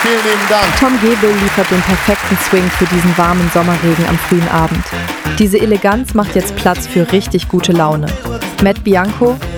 Vielen lieben Dank. Tom Gebel liefert den perfekten Swing für diesen warmen Sommerregen am frühen Abend. Diese Eleganz macht jetzt Platz für richtig gute Laune. Matt Bianco,